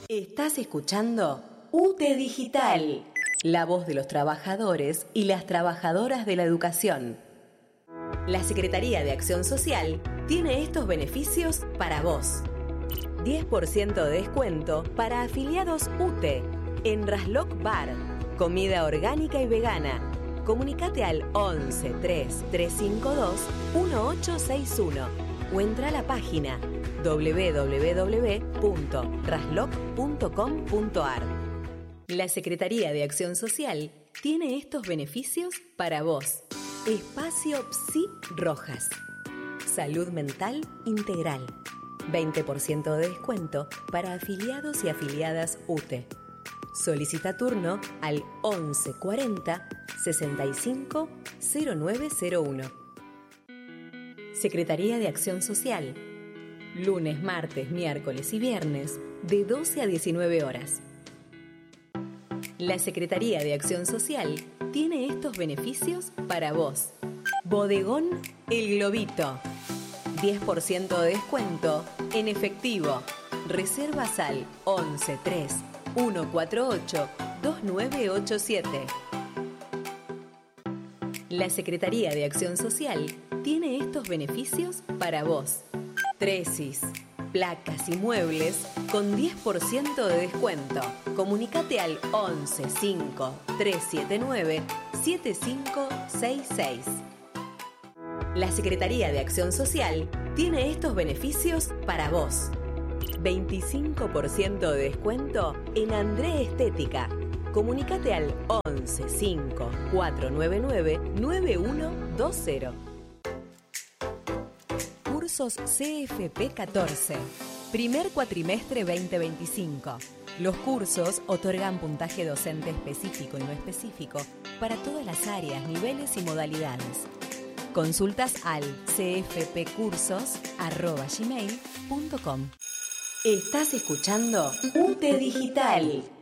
Estás escuchando UTE Digital, la voz de los trabajadores y las trabajadoras de la educación. La Secretaría de Acción Social tiene estos beneficios para vos. 10% de descuento para afiliados UTE en Rasloc Bar, comida orgánica y vegana. Comunicate al 11 3 352 1861 o entra a la página www.rasloc.com.ar. La Secretaría de Acción Social tiene estos beneficios para vos. Espacio Psi Rojas. Salud mental integral. 20% de descuento para afiliados y afiliadas UTE. Solicita turno al 11 40 65 0901. Secretaría de Acción Social. Lunes, martes, miércoles y viernes de 12 a 19 horas. La Secretaría de Acción Social tiene estos beneficios para vos. Bodegón El Globito. 10% de descuento en efectivo. Reservas al 11 3 148 2987. La Secretaría de Acción Social tiene estos beneficios para vos. Tresis, placas y muebles con 10% de descuento. Comunicate al 11 5 379 7566. La Secretaría de Acción Social tiene estos beneficios para vos. 25% de descuento en André Estética. Comunicate al 11 5 499 9120. Cursos CFP 14. Primer cuatrimestre 2025. Los cursos otorgan puntaje docente específico y no específico para todas las áreas, niveles y modalidades. Consultas al cfpcursos@gmail.com. Estás escuchando UTE Digital.